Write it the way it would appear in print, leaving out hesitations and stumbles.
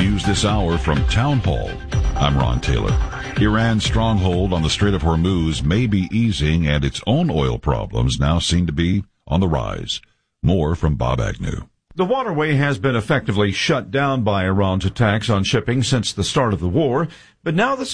news this hour from Town Hall. I'm Ron Taylor. Iran's stronghold on the Strait of Hormuz may be easing, and its own oil problems now seem to be on the rise. More from Bob Agnew. The waterway has been effectively shut down by Iran's attacks on shipping since the start of the war, but now the